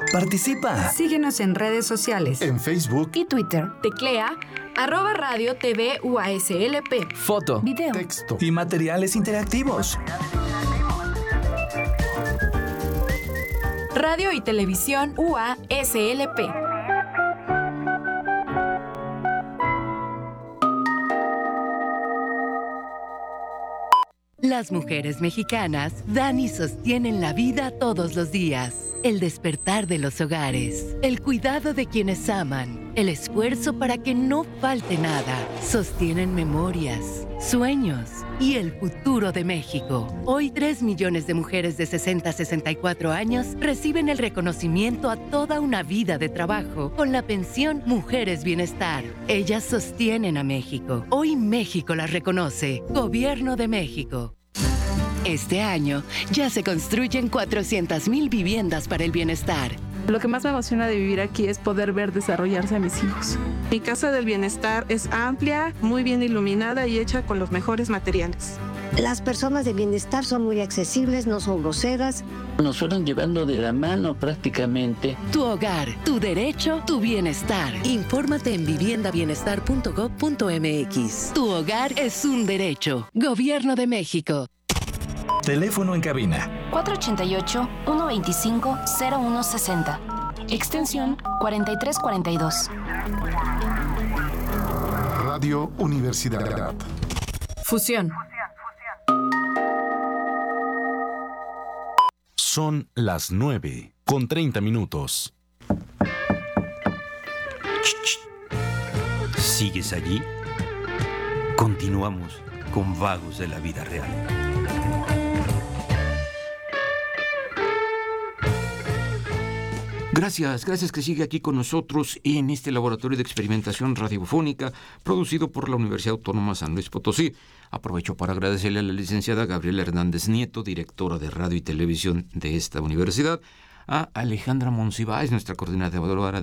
Participa. Síguenos en redes sociales. En Facebook y Twitter. Teclea @Radio TV UASLP. Foto, Video. texto y materiales interactivos. Radio y Televisión UASLP. Las mujeres mexicanas dan y sostienen la vida todos los días. El despertar de los hogares, el cuidado de quienes aman, el esfuerzo para que no falte nada. Sostienen memorias, sueños y el futuro de México. Hoy 3 millones de mujeres de 60 a 64 años reciben el reconocimiento a toda una vida de trabajo con la pensión Mujeres Bienestar. Ellas sostienen a México. Hoy México las reconoce. Gobierno de México. Este año ya se construyen 400,000 viviendas para el bienestar. Lo que más me emociona de vivir aquí es poder ver desarrollarse a mis hijos. Mi casa del bienestar es amplia, muy bien iluminada y hecha con los mejores materiales. Las personas de bienestar son muy accesibles, no son groseras. Nos fueron llevando de la mano prácticamente. Tu hogar, tu derecho, tu bienestar. Infórmate en viviendabienestar.gov.mx. Tu hogar es un derecho. Gobierno de México. Teléfono en cabina. 488-125-0160. Extensión 4342. Radio Universidad. Fusión. Son las 9:30. ¿Sigues allí? Continuamos con Vagos de la Vida Real. Gracias que sigue aquí con nosotros en este laboratorio de experimentación radiofónica producido por la Universidad Autónoma San Luis Potosí. Aprovecho para agradecerle a la licenciada Gabriela Hernández Nieto, directora de Radio y Televisión de esta universidad, a Alejandra Monsiváis, nuestra coordinadora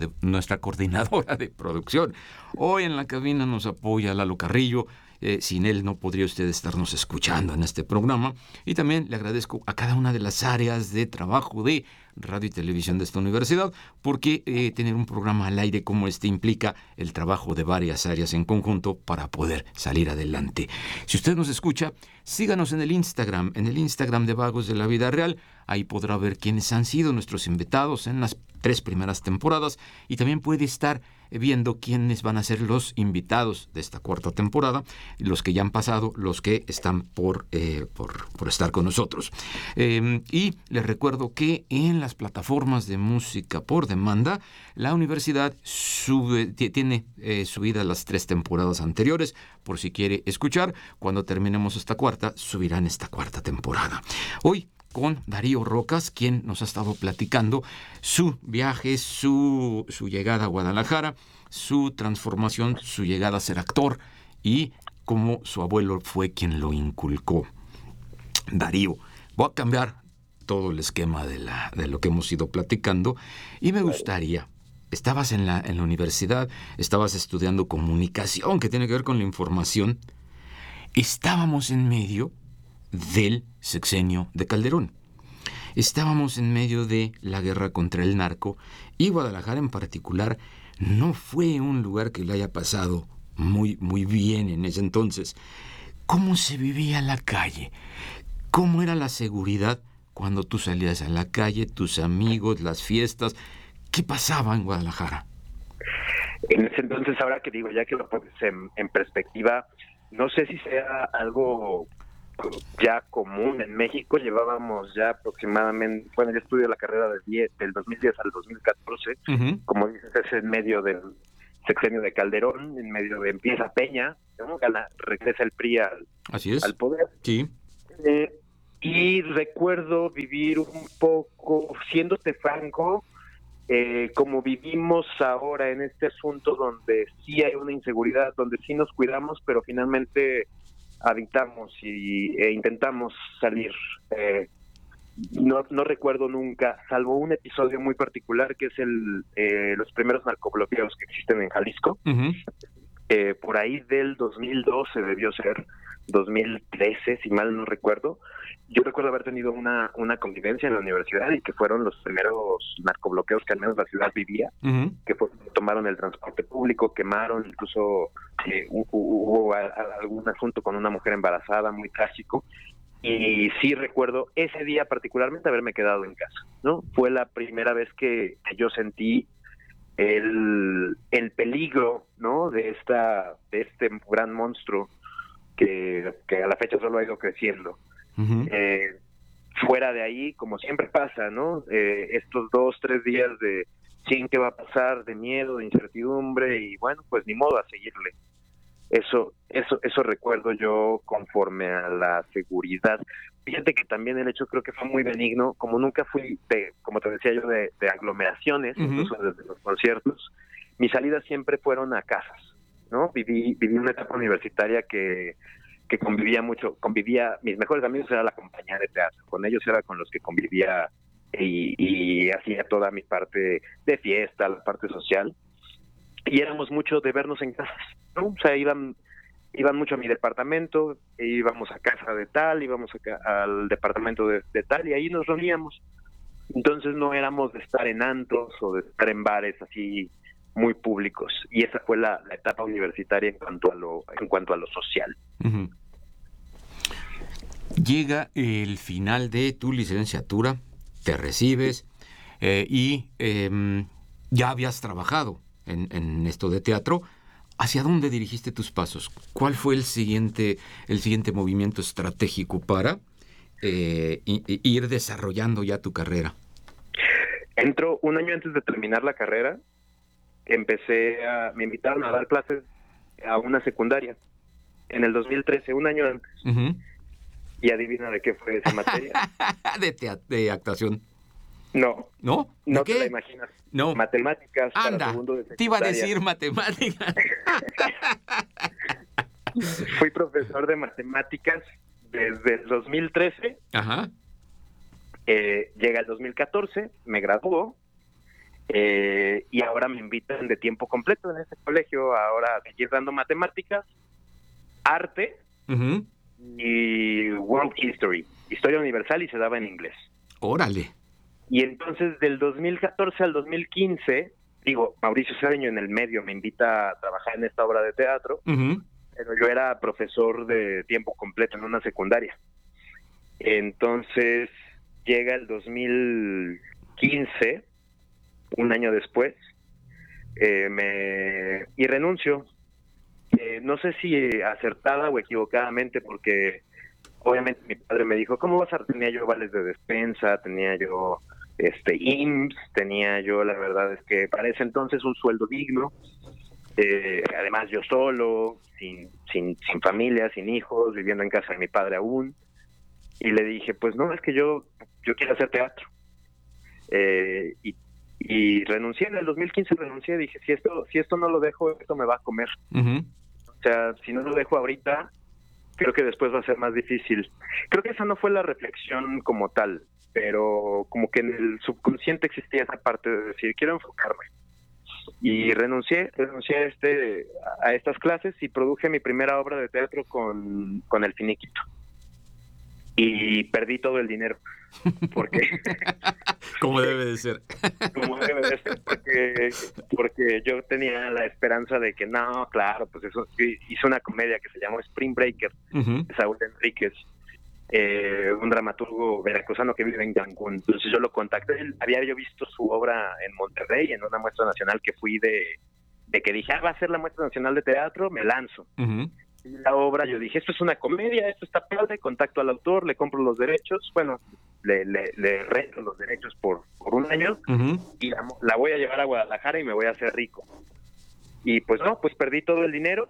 de producción. Hoy en la cabina nos apoya Lalo Carrillo. Sin él no podría usted estarnos escuchando en este programa. Y también le agradezco a cada una de las áreas de trabajo de radio y televisión de esta universidad, porque tener un programa al aire como este implica el trabajo de varias áreas en conjunto para poder salir adelante. Si usted nos escucha, síganos en el Instagram de Vagos de la Vida Real. Ahí podrá ver quiénes han sido nuestros invitados en las 3 primeras temporadas y también puede estar viendo quiénes van a ser los invitados de esta 4ª temporada, los que ya han pasado, los que están por estar con nosotros. Y les recuerdo que en las plataformas de música por demanda, la universidad tiene subidas las 3 temporadas anteriores, por si quiere escuchar. Cuando terminemos esta 4ª, subirán esta 4ª temporada. Hoy con Darío Rocas, quien nos ha estado platicando su viaje, su llegada a Guadalajara, su transformación, su llegada a ser actor y cómo su abuelo fue quien lo inculcó. Darío, voy a cambiar todo el esquema de lo que hemos ido platicando y me gustaría, estabas en la universidad, estabas estudiando comunicación, que tiene que ver con la información. Estábamos en medio del sexenio de Calderón. Estábamos en medio de la guerra contra el narco y Guadalajara en particular no fue un lugar que le haya pasado muy, muy bien en ese entonces. ¿Cómo se vivía la calle? ¿Cómo era la seguridad cuando tú salías a la calle, tus amigos, las fiestas? ¿Qué pasaba en Guadalajara? En ese entonces, ahora que digo, ya que lo pones en perspectiva, no sé si sea algo ya común en México. Llevábamos ya aproximadamente, bueno, yo estudio la carrera del 2010 al 2014, como dices, es en medio del sexenio de Calderón, en medio de empieza Peña, ¿no? Regresa el PRI al poder. Sí. Y recuerdo vivir un poco, siéndote franco, como vivimos ahora en este asunto donde sí hay una inseguridad, donde sí nos cuidamos, pero finalmente habitamos e intentamos salir. No recuerdo nunca, salvo un episodio muy particular que es los primeros narcobloqueos que existen en Jalisco. por ahí del 2012 debió ser, 2013, si mal no recuerdo. Yo recuerdo haber tenido una convivencia en la universidad y que fueron los primeros narcobloqueos que al menos la ciudad vivía, que tomaron el transporte público, quemaron, incluso hubo algún asunto con una mujer embarazada, muy trágico. Y sí recuerdo ese día particularmente haberme quedado en casa, ¿no? Fue la primera vez que yo sentí el peligro, ¿no? de este gran monstruo que a la fecha solo ha ido creciendo. Fuera de ahí, como siempre pasa, ¿no? Estos 2-3 días de sin qué va a pasar, de miedo, de incertidumbre, y bueno, pues ni modo, a seguirle. Eso recuerdo yo conforme a la seguridad. Fíjate que también el hecho creo que fue muy benigno, como nunca fui como te decía yo, de aglomeraciones, incluso desde los conciertos, mis salidas siempre fueron a casas, ¿no? Viví una etapa universitaria que convivía mucho, mis mejores amigos era la compañía de teatro, con ellos era con los que convivía y hacía toda mi parte de fiesta, la parte social, y éramos mucho de vernos en casas, ¿no? O sea, iban mucho a mi departamento, íbamos a casa de tal, íbamos al departamento de tal, y ahí nos reuníamos. Entonces no éramos de estar en antros o de estar en bares así muy públicos, y esa fue la etapa universitaria en cuanto a lo social. Llega el final de tu licenciatura, te recibes y ya habías trabajado en esto de teatro. ¿Hacia dónde dirigiste tus pasos? ¿Cuál fue el siguiente movimiento estratégico para ir desarrollando ya tu carrera? Entró un año antes de terminar la carrera. Me invitaron a dar clases a una secundaria en el 2013, un año antes. Y adivina de qué fue esa materia. de actuación. No. ¿No? No ¿Qué? te la imaginas. No. Matemáticas. Anda, para segundo de secundaria. te iba a decir matemáticas. Fui profesor de matemáticas desde el 2013. Ajá. Llega el 2014, me graduó. Y ahora me invitan de tiempo completo en ese colegio ahora a seguir dando matemáticas, arte y World History, historia universal, y se daba en inglés. Órale. Y entonces del 2014 al 2015, Mauricio Cedeño en el medio me invita a trabajar en esta obra de teatro, pero yo era profesor de tiempo completo en una secundaria. Entonces llega el 2015, un año después, y renuncio. No sé si acertada o equivocadamente, porque obviamente mi padre me dijo, ¿cómo vas a...? Tenía yo vales de despensa, tenía yo IMSS, tenía yo, la verdad es que para ese entonces, un sueldo digno, además yo solo, sin familia, sin hijos, viviendo en casa de mi padre aún, y le dije, pues no, es que yo quiero hacer teatro. Y renuncié, en el 2015 renuncié, dije, si esto no lo dejo, esto me va a comer. O sea, si no lo dejo ahorita, creo que después va a ser más difícil. Creo que esa no fue la reflexión como tal, pero como que en el subconsciente existía esa parte de decir, quiero enfocarme. Y renuncié a estas clases y produje mi primera obra de teatro con el finiquito. Y perdí todo el dinero. Porque como debe de ser. Como debe de ser, porque yo tenía la esperanza de que no, claro, pues eso, hice una comedia que se llamó Spring Breaker, de Saúl Enríquez, un dramaturgo veracruzano que vive en Cancún. Entonces yo lo contacté, había yo visto su obra en Monterrey, en una muestra nacional que fui de que dije, va a ser la muestra nacional de teatro, me lanzo. Y la obra, yo dije, esto es una comedia, esto está padre, contacto al autor, le compro los derechos, bueno, le rento los derechos por un año, y la voy a llevar a Guadalajara y me voy a hacer rico. Y pues no, pues perdí todo el dinero,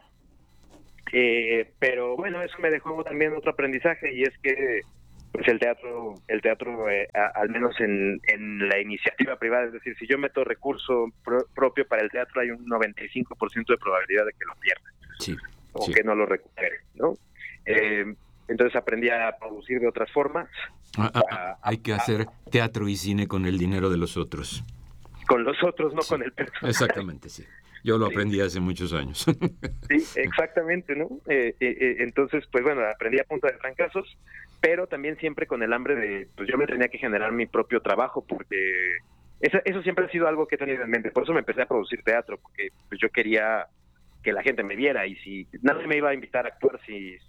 pero bueno, eso me dejó también otro aprendizaje, y es que pues el teatro al menos en la iniciativa privada, es decir, si yo meto recurso propio para el teatro, hay un 95% de probabilidad de que lo pierda. Sí. O que no lo recupere, ¿no? Entonces aprendí a producir de otras formas. Hay que hacer teatro y cine con el dinero de los otros. Con los otros, no sí. Con el personal. Exactamente, sí. Yo lo aprendí hace muchos años. Sí, exactamente, ¿no? Entonces, pues bueno, aprendí a punta de francazos, pero también siempre con el hambre de, pues yo me tenía que generar mi propio trabajo, porque eso siempre ha sido algo que he tenido en mente. Por eso me empecé a producir teatro, porque pues yo quería que la gente me viera, y si nadie me iba a invitar a actuar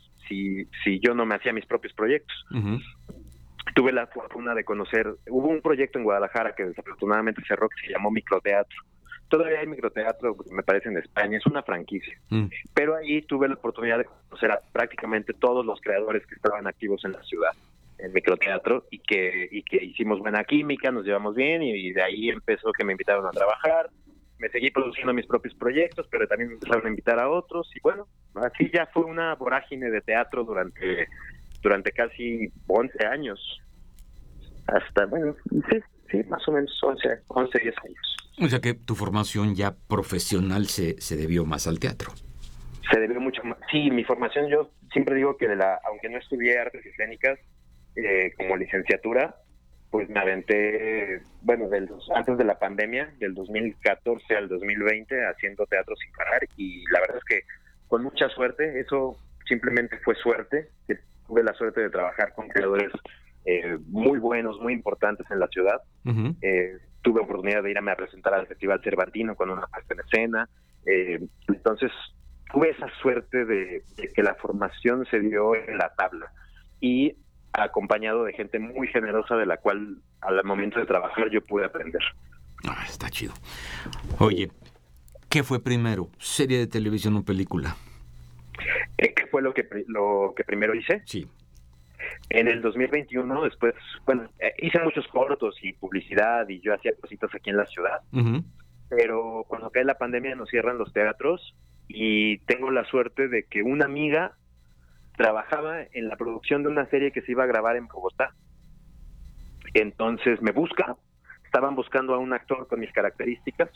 si yo no me hacía mis propios proyectos. Uh-huh. Tuve la fortuna de conocer, hubo un proyecto en Guadalajara que desafortunadamente cerró, que se llamó Microteatro. Todavía hay microteatro, me parece, en España, es una franquicia. Pero ahí tuve la oportunidad de conocer a prácticamente todos los creadores que estaban activos en la ciudad, en microteatro, y que hicimos buena química, nos llevamos bien, y de ahí empezó que me invitaron a trabajar. Me seguí produciendo mis propios proyectos, pero también me empezaron a invitar a otros, y bueno, así ya fue una vorágine de teatro durante casi 11 años. Hasta, bueno, sí, más o menos 11, 10 años. O sea que tu formación ya profesional se debió más al teatro. Se debió mucho más. Sí, mi formación, yo siempre digo que aunque no estudié artes escénicas como licenciatura, pues me aventé, bueno, antes de la pandemia, del 2014 al 2020, haciendo teatro sin parar, y la verdad es que con mucha suerte, eso simplemente fue suerte, que tuve la suerte de trabajar con creadores muy buenos, muy importantes en la ciudad. Uh-huh. Tuve oportunidad de irme a presentar al Festival Cervantino con una puesta en escena. Entonces, tuve esa suerte de que la formación se dio en la tabla, y acompañado de gente muy generosa de la cual al momento de trabajar yo pude aprender. Está chido. Oye, ¿qué fue primero? ¿Serie de televisión o película? ¿Qué fue lo que primero hice? Sí. En el 2021, después, bueno, hice muchos cortos y publicidad, y yo hacía cositas aquí en la ciudad. Uh-huh. Pero cuando cae la pandemia nos cierran los teatros, y tengo la suerte de que una amiga trabajaba en la producción de una serie que se iba a grabar en Bogotá. Entonces me estaban buscando a un actor con mis características.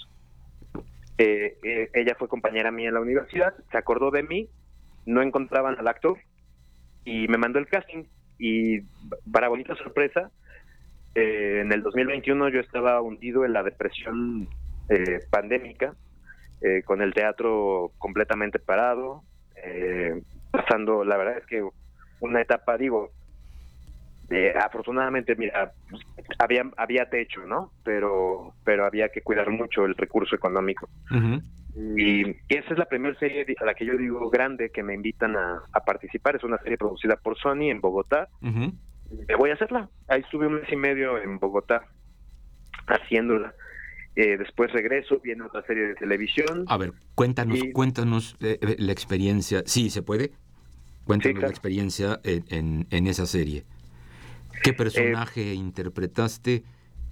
Ella fue compañera mía en la universidad, se acordó de mí, no encontraban al actor, y me mandó el casting. Y para bonita sorpresa, en el 2021 yo estaba hundido en la depresión pandémica, con el teatro completamente parado, pasando, la verdad es que una etapa, afortunadamente, mira, había techo, ¿no? Pero había que cuidar mucho el recurso económico. Uh-huh. Y esa es la primera serie a la que yo digo grande que me invitan a participar. Es una serie producida por Sony en Bogotá. Uh-huh. Y voy a hacerla. Ahí estuve 1 mes y medio en Bogotá haciéndola. Después regreso, viene otra serie de televisión. A ver, cuéntanos la experiencia. Sí, ¿se puede? Cuéntanos, sí, claro, la experiencia en esa serie. ¿Qué personaje interpretaste?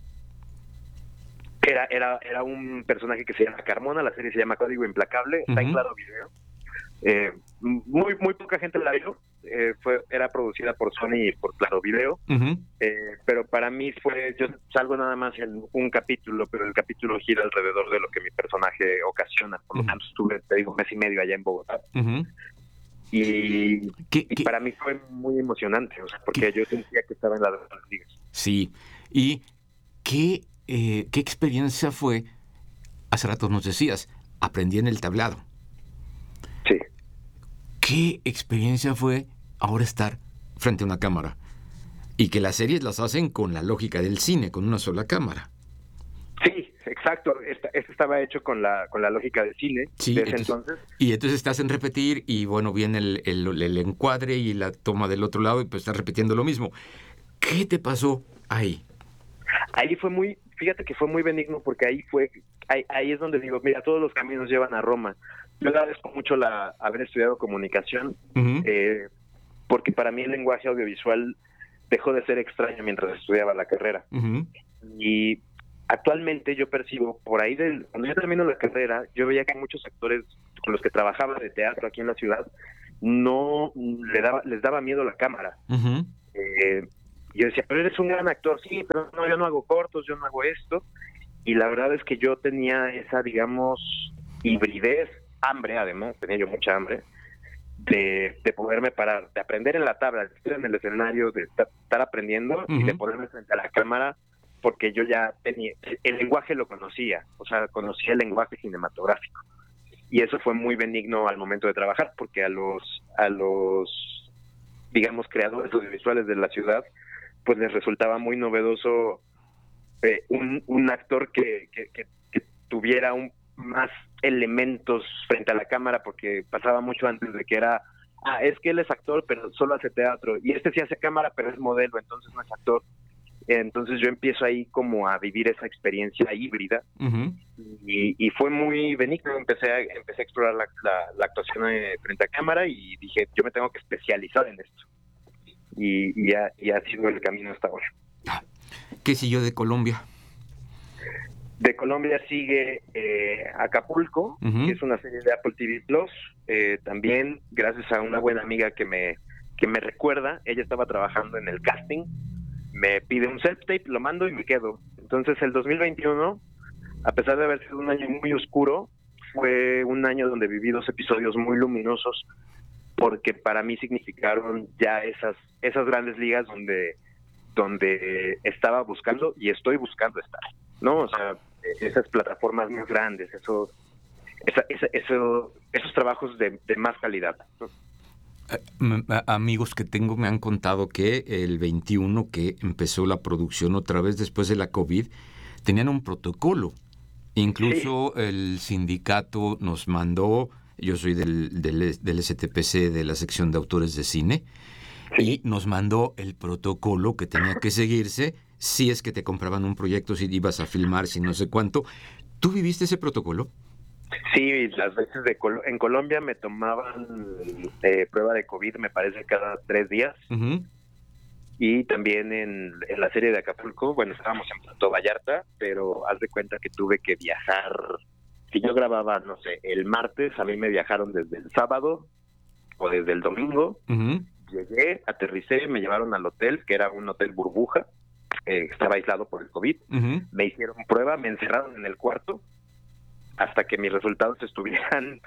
Era un personaje que se llama Carmona, la serie se llama Código Implacable, está en Claro Video. Muy poca gente la vio, era producida por Sony y por Claro Video, pero para mí yo salgo nada más en un capítulo, pero el capítulo gira alrededor de lo que mi personaje ocasiona. Por lo tanto, estuve, 1 mes y medio allá en Bogotá. Y para mí fue muy emocionante, o sea, porque yo sentía que estaba en las ligas. Sí, y ¿qué experiencia fue? Hace rato nos decías, aprendí en el tablado. Sí. ¿Qué experiencia fue ahora estar frente a una cámara? Y que las series las hacen con la lógica del cine, con una sola cámara. Sí, exacto. Este estaba hecho con la lógica del cine, sí, de ese entonces. Y entonces te hacen repetir, y bueno, viene el encuadre y la toma del otro lado, y pues estás repitiendo lo mismo. ¿Qué te pasó ahí? Ahí fíjate que fue muy benigno, porque ahí es donde digo, mira, todos los caminos llevan a Roma. Yo agradezco mucho haber estudiado comunicación, porque para mí el lenguaje audiovisual dejó de ser extraño mientras estudiaba la carrera. Y actualmente yo percibo, por ahí cuando yo termino la carrera, yo veía que muchos actores con los que trabajaba de teatro aquí en la ciudad no les daba miedo la cámara. Yo decía, pero eres un gran actor. Sí, pero no, yo no hago cortos, yo no hago esto. Y la verdad es que yo tenía esa, digamos, hibridez, hambre, además, tenía yo mucha hambre, de poderme parar, de aprender en la tabla, de estar en el escenario, de estar aprendiendo, y de ponerme frente a la cámara, porque yo ya tenía, el lenguaje lo conocía, o sea, conocía el lenguaje cinematográfico. y eso fue muy benigno al momento de trabajar, porque a los digamos, creadores audiovisuales de la ciudad, pues les resultaba muy novedoso un actor que tuviera más elementos frente a la cámara, porque pasaba mucho antes de que era, es que él es actor, pero solo hace teatro, y este sí hace cámara, pero es modelo, entonces no es actor. Entonces yo empiezo ahí como a vivir esa experiencia híbrida, y fue muy benigno. Empecé a explorar la actuación frente a cámara, y dije, yo me tengo que especializar en esto, y ha sido el camino hasta ahora. ¿Qué siguió de Colombia? De Colombia sigue Acapulco, que es una serie de Apple TV Plus, también gracias a una buena amiga que me recuerda. Ella estaba trabajando en el casting, me pide un self-tape, lo mando y me quedo. Entonces el 2021, a pesar de haber sido un año muy oscuro, fue un año donde viví 2 episodios muy luminosos, porque para mí significaron ya esas grandes ligas donde estaba buscando y estoy buscando estar, ¿no? O sea, esas plataformas más grandes, esos trabajos de más calidad, ¿no? Amigos que tengo me han contado que el 21, que empezó la producción otra vez después de la COVID, tenían un protocolo. Incluso el sindicato nos mandó, yo soy del STPC, de la sección de autores de cine, y nos mandó el protocolo que tenía que seguirse si es que te compraban un proyecto, si ibas a filmar, si no sé cuánto. ¿Tú viviste ese protocolo? Sí, las veces en Colombia me tomaban prueba de COVID, me parece, cada 3 días. Y también en la serie de Acapulco, bueno, estábamos en Puerto Vallarta, pero haz de cuenta que tuve que viajar. Si yo grababa, no sé, el martes, a mí me viajaron desde el sábado o desde el domingo. Llegué, aterricé, me llevaron al hotel, que era un hotel burbuja, estaba aislado por el COVID. Me hicieron prueba, me encerraron en el cuarto hasta que mis resultados estuvieran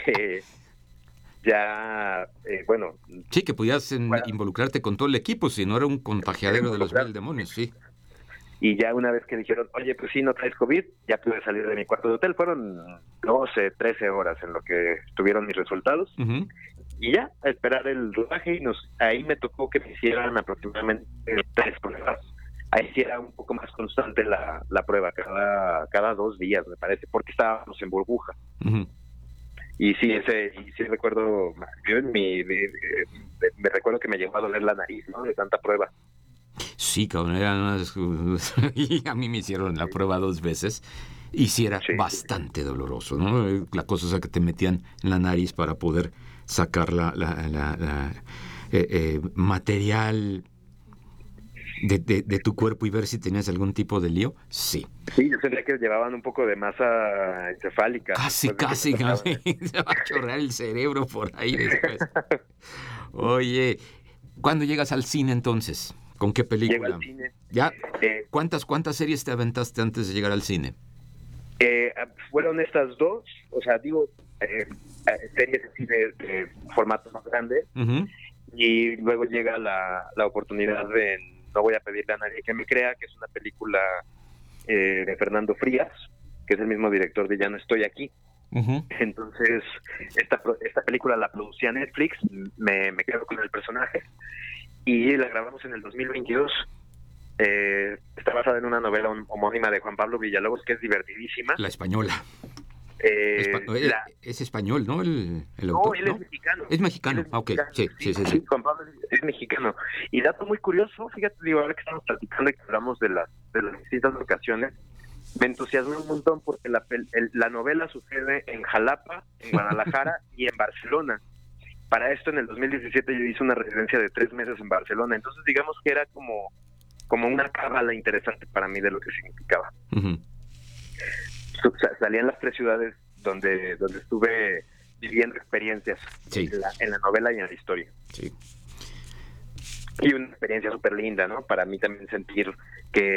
bueno. Sí, que podías involucrarte con todo el equipo, si no era un contagiadero de los mil demonios, sí. Y ya una vez que dijeron, oye, pues sí, no traes COVID, ya pude salir de mi cuarto de hotel. Fueron 12, 13 horas en lo que estuvieron mis resultados. Y ya, a esperar el rodaje, y ahí me tocó que me hicieran aproximadamente 3 pruebas. Ahí sí era un poco más constante la prueba, cada 2 días, me parece, porque estábamos en burbuja. Y sí, recuerdo, me recuerdo que me llegó a doler la nariz, ¿no? De tanta prueba. Sí, cabrón, y a mí me hicieron la prueba 2 veces, y sí era bastante doloroso, ¿no? La cosa es que te metían en la nariz para poder sacar material de tu cuerpo y ver si tenías algún tipo de lío. Sí, yo sentía que llevaban un poco de masa encefálica. Casi, se va a chorrear el cerebro por ahí después. Oye, ¿cuándo llegas al cine entonces? ¿Con qué película? Llego al cine. ¿Ya? ¿Cuántas series te aventaste antes de llegar al cine? Fueron estas 2, o sea, digo, series así de formato más grande, y luego llega la oportunidad de No voy a pedirle a nadie que me crea, que es una película de Fernando Frías, que es el mismo director de Ya no estoy aquí. Entonces, esta película la producía Netflix, me quedo con el personaje, y la grabamos en el 2022. Está basada en una novela homónima de Juan Pablo Villalobos, que es divertidísima. La española. Es español, ¿no? El autor, no, él es mexicano. Es mexicano, sí. Juan Pablo es mexicano. Y dato muy curioso, fíjate, ahora que estamos platicando y que hablamos de las distintas locaciones, me entusiasmó un montón porque la novela sucede en Jalapa, en Guadalajara y en Barcelona. Para esto, en el 2017 yo hice una residencia de 3 meses en Barcelona, entonces digamos que era como una cábala interesante para mí de lo que significaba. Salían las 3 ciudades donde estuve viviendo experiencias en la novela y en la historia. Sí. Y una experiencia súper linda, ¿no? Para mí también sentir que